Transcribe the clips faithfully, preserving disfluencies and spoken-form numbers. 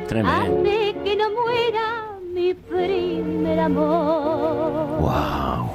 Tremendo. Hace que no muera mi primer amor. Wow.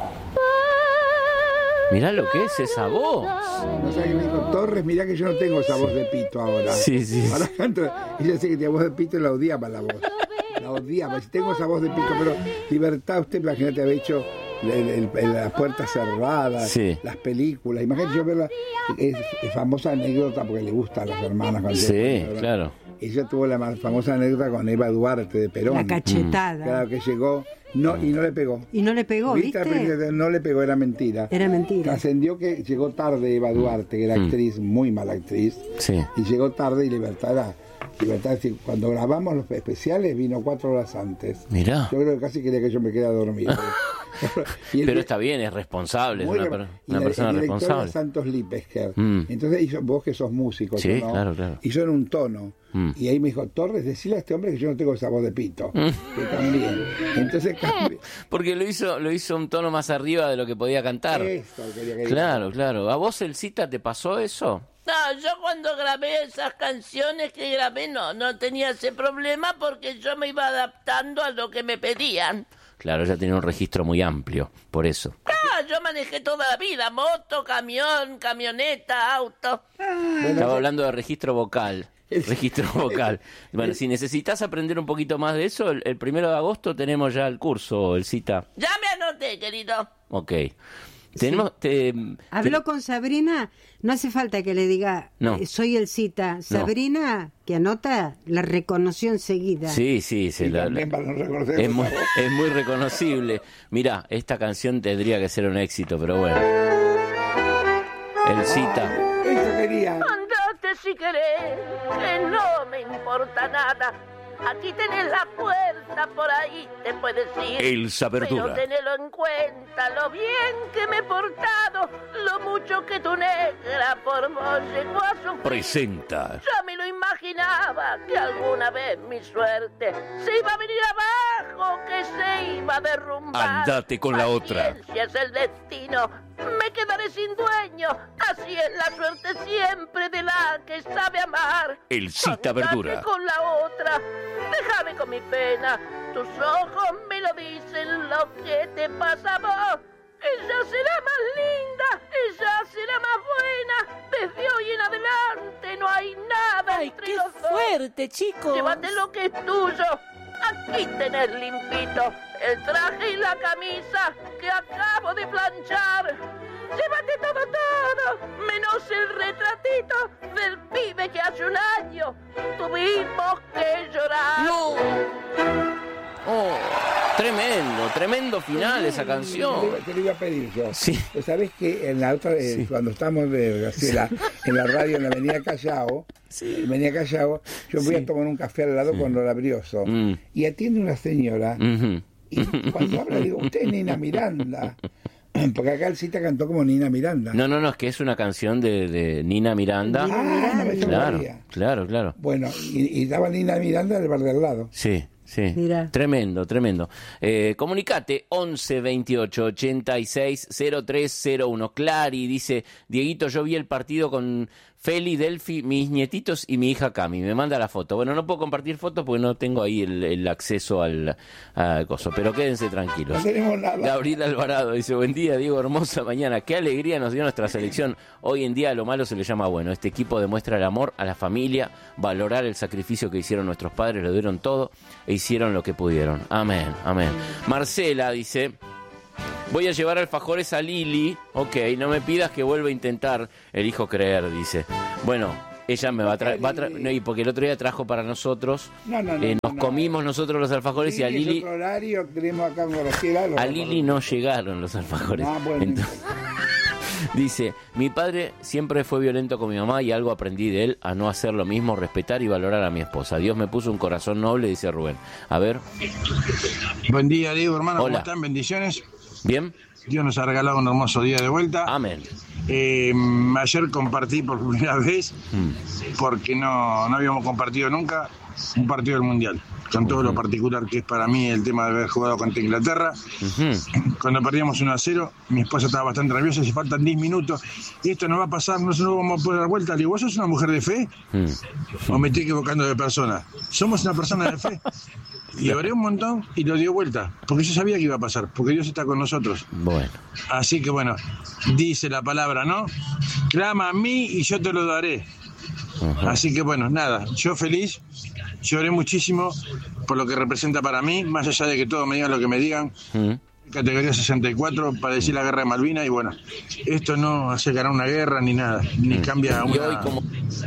Mirá lo que es esa voz. O sea, que me dijo, Torres, mirá que yo no tengo esa voz de pito ahora. Sí, sí. Ahora canto, ella sé que tenía voz de pito y la odiaba la voz. La odiaba, si tengo esa voz de pito, pero Libertad, usted imagínate haber hecho el, el, el, las puertas cerradas, sí. las películas, imagínate yo verla, es, es famosa anécdota porque le gusta a las hermanas. Sí, ella, claro. Ella tuvo la más famosa anécdota con Eva Duarte de Perón. La cachetada. Claro, que llegó, no, y no le pegó. Y no le pegó, ¿viste? ¿viste? No le pegó, era mentira. Era mentira. Trascendió que llegó tarde Eva Duarte, que era mm. actriz, muy mala actriz. Sí. Y llegó tarde y Libertad era... Libertad, cuando grabamos los especiales vino cuatro horas antes. Mirá. Yo creo que casi quería que yo me quedara dormido. Y Pero está bien, es responsable, es una, per una la, persona el responsable. Era Santos Lipesker. Mm. Entonces hizo, vos que sos músico, sí, ¿no? claro, claro. Hizo en un tono. Mm. Y ahí me dijo, Torres, decile a este hombre que yo no tengo esa voz de pito. Mm. Que también. Entonces cambié. Porque lo hizo, lo hizo un tono más arriba de lo que podía cantar. Esto quería que claro, diga. Claro. ¿A vos, Elcita, te pasó eso? No, yo cuando grabé esas canciones que grabé no, no tenía ese problema porque yo me iba adaptando a lo que me pedían. Claro, ella tenía un registro muy amplio, por eso. Ah, yo manejé toda la vida, moto, camión, camioneta, auto. Ah. Estaba hablando de registro vocal. Registro vocal. Bueno, si necesitas aprender un poquito más de eso, el, el primero de agosto tenemos ya el curso, Elcita. Ya me anoté, querido. Ok. Tenemos, sí. te, Habló te... con Sabrina, no hace falta que le diga, no. eh, soy Elcita. Sabrina, no. que anota, la reconoció enseguida. Sí, sí, se sí la, la, es, muy, es muy reconocible. Mirá, esta canción tendría que ser un éxito, pero bueno. Elcita. Ah, eso quería. Andate si querés, que no me importa nada. Aquí tenés la puerta, por ahí te puedes ir. Elsa Verdura. Pero tenelo en cuenta, lo bien que me he portado, lo mucho que tu negra por vos llegó a sufrir. Presenta. Ya me lo imaginaba, que alguna vez mi suerte se iba a venir abajo, que se iba a derrumbar. Andate con la otra. Paciencia es el destino, me quedaré sin dueño. Así es la suerte siempre de la que sabe amar. Elcita Verdura. Andate con la otra. Déjame con mi pena, tus ojos me lo dicen lo que te pasa a vos. Ella será más linda, ella será más buena. Desde hoy en adelante no hay nada Ay, entre qué los dos. fuerte, chicos. Llévate lo que es tuyo. Aquí tenés limpito el traje y la camisa que acabo de planchar. Llévate todo, todo, menos el retratito del pibe que hace un año tuvimos que llorar. ¡No! Oh, tremendo, tremendo final esa canción. Te lo iba a pedir yo. Sí. Pues sabés que en la otra, eh, sí. cuando estamos de, así, sí. la, en la radio en la Avenida Callao, sí. en la Avenida Callao, yo voy sí. a tomar un café al lado sí. con Lola Brioso mm. y atiende una señora uh-huh. y cuando habla digo, usted es Nina Miranda. Porque acá Elcita cantó como Nina Miranda. No, no, no, es que es una canción de, de Nina Miranda. Ah, no me claro, claro, claro. Bueno, y, y estaba Nina Miranda del bar del lado. Sí, sí. Mira. Tremendo, tremendo. Eh, comunicate once veintiocho ochenta y seis cero tres cero uno. Clary dice, Dieguito, yo vi el partido con Feli, Delphi, mis nietitos y mi hija Cami. Me manda la foto. Bueno, no puedo compartir fotos porque no tengo ahí el, el acceso al, al coso, pero quédense tranquilos. No tenemos nada. Gabriel Alvarado dice, buen día, Diego, hermosa mañana. Qué alegría nos dio nuestra selección. Hoy en día a lo malo se le llama bueno. Este equipo demuestra el amor a la familia, valorar el sacrificio que hicieron nuestros padres, lo dieron todo e hicieron lo que pudieron. Amén, amén. Marcela dice... Voy a llevar alfajores a Lili. Ok, no me pidas que vuelva a intentar. Elijo creer, dice. Bueno, ella me va a traer... Va tra no, y porque el otro día trajo para nosotros. No, no, no, eh, nos no, comimos no. nosotros los alfajores sí, y a Lili... Es otro horario, tenemos acá en Graciela, a Lili no llegaron los alfajores. Ah, bueno. Entonces, dice, mi padre siempre fue violento con mi mamá y algo aprendí de él, a no hacer lo mismo, respetar y valorar a mi esposa. Dios me puso un corazón noble, dice Rubén. A ver. Buen día, Diego, hermano. Hola. ¿Cómo están? Bendiciones. Bien. Dios nos ha regalado un hermoso día de vuelta. Amén. Eh, ayer compartí por primera vez, porque no, no habíamos compartido nunca, un partido del Mundial, con todo lo particular que es para mí el tema de haber jugado contra Inglaterra. Uh-huh. Cuando perdíamos uno a cero, mi esposa estaba bastante nerviosa, si faltan diez minutos, esto no va a pasar, no, no vamos a poder dar vuelta. Le digo, ¿vos sos una mujer de fe? Uh-huh. ¿O me estoy equivocando de persona? Somos una persona de fe. Y oré un montón y lo dio vuelta, porque yo sabía que iba a pasar, porque Dios está con nosotros. Bueno. Así que bueno, dice la palabra, ¿no? Clama a mí y yo te lo daré. Uh-huh. Así que bueno, nada, yo feliz, lloré muchísimo por lo que representa para mí, más allá de que todos me digan lo que me digan. Uh-huh. Categoría sesenta y cuatro, para decir la guerra de Malvinas, y bueno, esto no hace ganar una guerra ni nada, ni uh-huh. cambia una, como...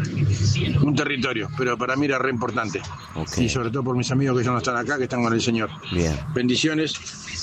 un territorio, pero para mí era re importante. Okay. Y sobre todo por mis amigos que ya no están acá, que están con el Señor. Bien. Bendiciones.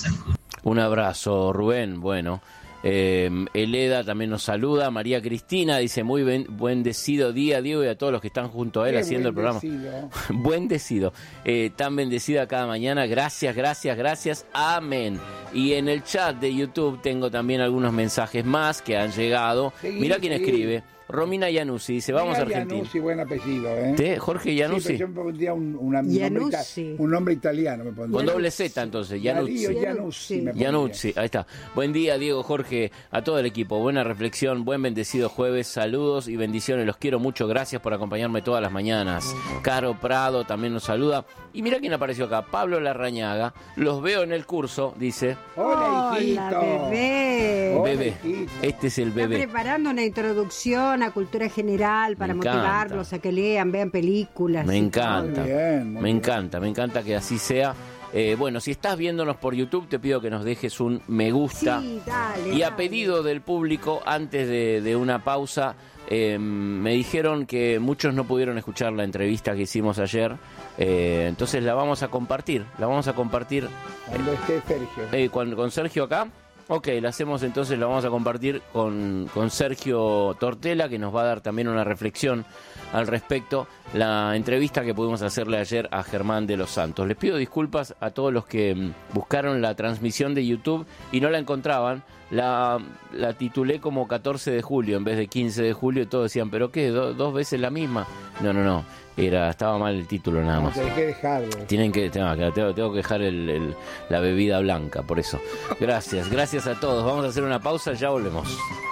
Un abrazo, Rubén. Bueno, eh, Eleda también nos saluda. María Cristina dice, muy ben, bendecido día, Diego, y a todos los que están junto a él Qué haciendo el programa. Bendecido. Eh, tan bendecida cada mañana. Gracias, gracias, gracias. Amén. Y en el chat de YouTube tengo también algunos mensajes más que han llegado. Seguí, Mirá quién seguí. escribe. Romina Iannuzzi dice, vamos a Argentina. Iannuzzi, buen apellido, ¿eh? ¿Te? Jorge Iannuzzi. Sí, yo me pondría un, una, un, nombre, un nombre italiano. Me pondría. Con doble Z, entonces, Iannuzzi. Iannuzzi, Iannuzzi, ahí está. Buen día, Diego, Jorge, a todo el equipo. Buena reflexión, buen bendecido jueves. Saludos y bendiciones, los quiero mucho. Gracias por acompañarme todas las mañanas. Caro Prado también nos saluda. Y mira quién apareció acá, Pablo Larrañaga. Los veo en el curso, dice. Hola, hijito. Hola, bebé. Hola, bebé. Hijito. Este es el bebé. Está preparando una introducción a cultura general para motivarlos a que lean, vean películas. Me encanta. Muy bien, muy me bien. encanta, me encanta que así sea. Eh, bueno, si estás viéndonos por YouTube, te pido que nos dejes un me gusta. Sí, dale, y a dale. pedido del público, antes de, de una pausa, eh, me dijeron que muchos no pudieron escuchar la entrevista que hicimos ayer. Eh, entonces la vamos a compartir. La vamos a compartir. Cuando esté Sergio. Eh, con, con Sergio acá. Ok, la hacemos entonces, la vamos a compartir con, con Sergio Tortela, que nos va a dar también una reflexión al respecto. La entrevista que pudimos hacerle ayer a Germán de los Santos. Les pido disculpas a todos los que mm, buscaron la transmisión de YouTube y no la encontraban. La, la titulé como catorce de julio en vez de quince de julio y todos decían, ¿pero qué? ¿Do, ¿Dos veces la misma? No, no, no. Era, estaba mal el título nada más. No, hay que dejarlo. Tienen que, tengo, tengo, tengo que dejar el, el, la bebida blanca, por eso. Gracias, gracias a todos. Vamos a hacer una pausa, ya volvemos.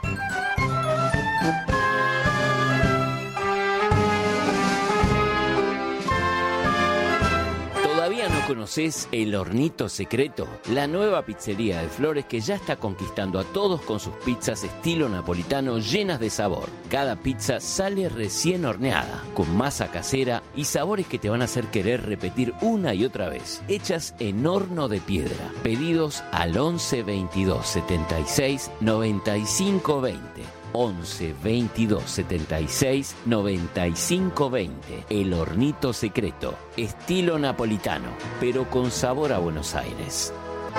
¿Todavía no conoces El Hornito Secreto? La nueva pizzería de Flores que ya está conquistando a todos con sus pizzas estilo napolitano llenas de sabor. Cada pizza sale recién horneada, con masa casera y sabores que te van a hacer querer repetir una y otra vez. Hechas en horno de piedra. Pedidos al once veintidós setenta y seis noventa y cinco veinte. once veintidós setenta y seis noventa y cinco veinte. El Hornito Secreto, estilo napolitano, pero con sabor a Buenos Aires.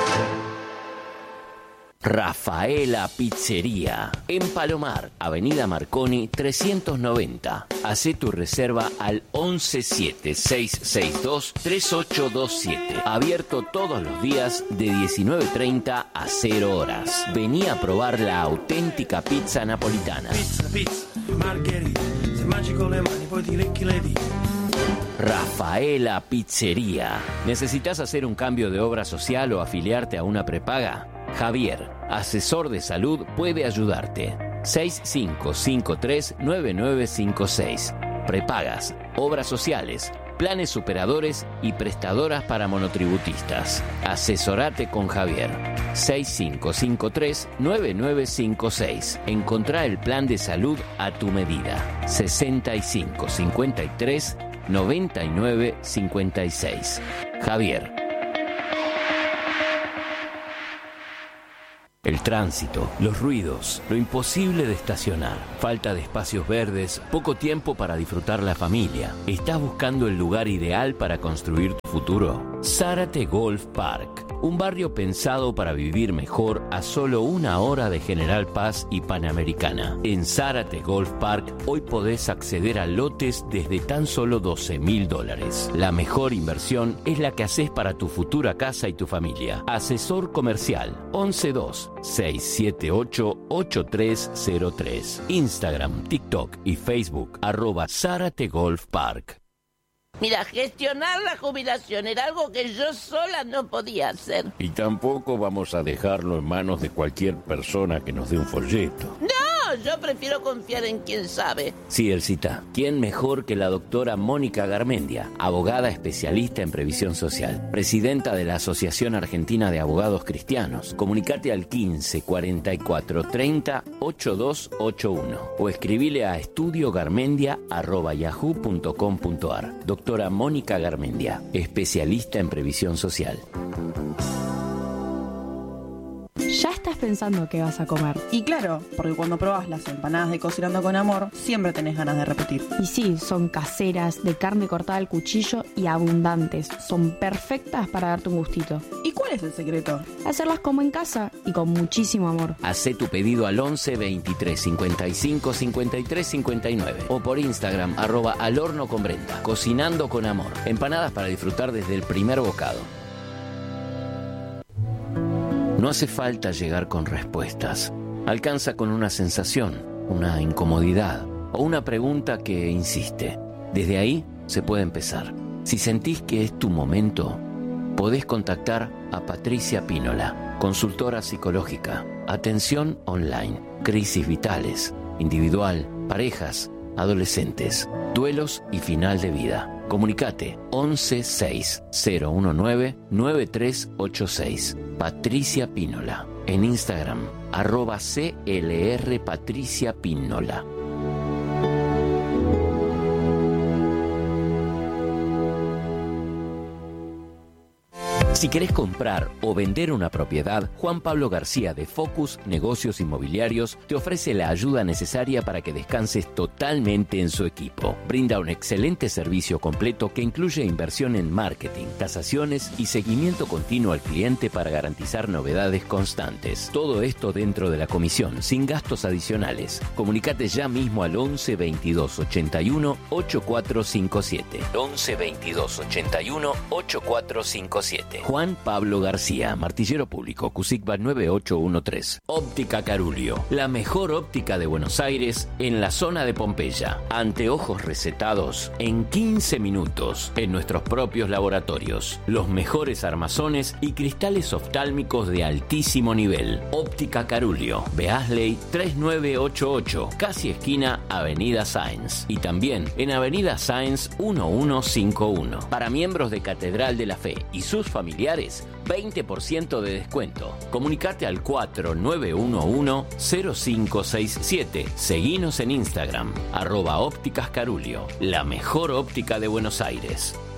Rafaela Pizzería, en Palomar, Avenida Marconi trescientos noventa. Hacé tu reserva al once siete seis seis dos tres ocho dos siete. Abierto todos los días de diecinueve treinta a cero horas. Vení a probar la auténtica pizza napolitana. Pizza, pizza, margherita, se mangi con le mani poi ti lecchi le dita. Rafaela Pizzería. ¿Necesitas hacer un cambio de obra social o afiliarte a una prepaga? Javier, asesor de salud, puede ayudarte. seis cinco cinco tres nueve nueve cinco seis. Prepagas, obras sociales, planes superadores y prestadoras para monotributistas. Asesorate con Javier. seis cinco cinco tres nueve nueve cinco seis. Encontrá el plan de salud a tu medida. sesenta y cinco cincuenta y tres noventa y nueve cincuenta y seis. Javier. El tránsito, los ruidos, lo imposible de estacionar, falta de espacios verdes, poco tiempo para disfrutar la familia. ¿Estás buscando el lugar ideal para construir tu futuro? Zárate Golf Park. un barrio pensado para vivir mejor a solo una hora de General Paz y Panamericana. En Zárate Golf Park hoy podés acceder a lotes desde tan solo doce mil dólares. La mejor inversión es la que haces para tu futura casa y tu familia. Asesor comercial once dos seis siete ocho ocho tres cero tres. Instagram, TikTok y Facebook arroba Zárate Golf Park. Mira, gestionar la jubilación era algo que yo sola no podía hacer. Y tampoco vamos a dejarlo en manos de cualquier persona que nos dé un folleto. No, yo prefiero confiar en quien sabe. Sí, Elcita. ¿Quién mejor que la doctora Mónica Garmendia, abogada especialista en previsión social, presidenta de la Asociación Argentina de Abogados Cristianos? Comunicate al quince cuarenta y cuatro treinta ochenta y dos ochenta y uno o escribile a estudiogarmendia arroba yahoo punto com punto ar. Doctora Mónica Garmendia, especialista en previsión social. Ya estás pensando qué vas a comer. Y claro, porque cuando probás las empanadas de Cocinando con Amor, siempre tenés ganas de repetir. Y sí, son caseras, de carne cortada al cuchillo y abundantes. Son perfectas para darte un gustito. ¿Y cuál es el secreto? Hacerlas como en casa y con muchísimo amor. Hacé tu pedido al once veintitrés cincuenta y cinco cincuenta y tres cincuenta y nueve o por Instagram, arroba al horno con Brenda. Cocinando con Amor. Empanadas para disfrutar desde el primer bocado. No hace falta llegar con respuestas. Alcanza con una sensación, una incomodidad o una pregunta que insiste. Desde ahí se puede empezar. Si sentís que es tu momento, podés contactar a Patricia Pínola, consultora psicológica, atención online, crisis vitales, individual, parejas, adolescentes, duelos y final de vida. Comunicate once seis cero diecinueve nueve tres ocho seis. Patricia Pínola. En Instagram, arroba C L R Patricia Pínola. Si querés comprar o vender una propiedad, Juan Pablo García de Focus Negocios Inmobiliarios te ofrece la ayuda necesaria para que descanses totalmente en su equipo. Brinda un excelente servicio completo que incluye inversión en marketing, tasaciones y seguimiento continuo al cliente para garantizar novedades constantes. Todo esto dentro de la comisión, sin gastos adicionales. Comunicate ya mismo al once veintidós ochenta y uno ochenta y cuatro cincuenta y siete. once veintidós ochenta y uno ochenta y cuatro cincuenta y siete. Juan Pablo García, martillero público, Cusicba nueve ocho uno tres. Óptica Carulio, la mejor óptica de Buenos Aires en la zona de Pompeya. Anteojos recetados en quince minutos en nuestros propios laboratorios. Los mejores armazones y cristales oftálmicos de altísimo nivel. Óptica Carulio, Beasley tres nueve ocho ocho, casi esquina Avenida Sáenz. Y también en Avenida Sáenz uno uno cinco uno. Para miembros de Catedral de la Fe y sus familiares, veinte por ciento de descuento. Comunicate al cuatro nueve uno uno cero cinco seis siete. Seguinos en Instagram, arroba ópticas Carulio, la mejor óptica de Buenos Aires.